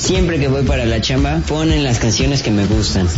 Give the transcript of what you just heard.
Siempre que voy para la chamba, ponen las canciones que me gustan.